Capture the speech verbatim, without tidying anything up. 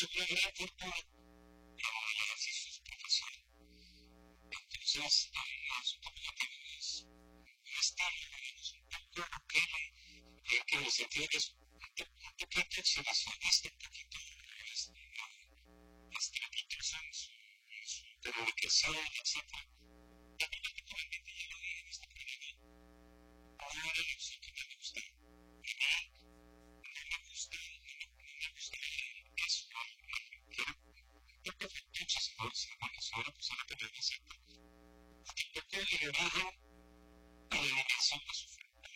eso fue muy importante en el ejercicio de su profesión. Entonces, eh, su cooperativa es un estilo, digamos, un poco rockero, eh, que en el sentido que es un poquito exhibicionista, un poquito este, estrepitoso en su, en su comunicación, etcétera. A mí particularmente, ya lo dije en este programa, no era la opción que más me gustaba. A mí no me gusta, no me, no me gusta eso, ¿no? Quiero un poco fetiches, ¿no? Si bueno, si una persona que me acepta. Tampoco le bajo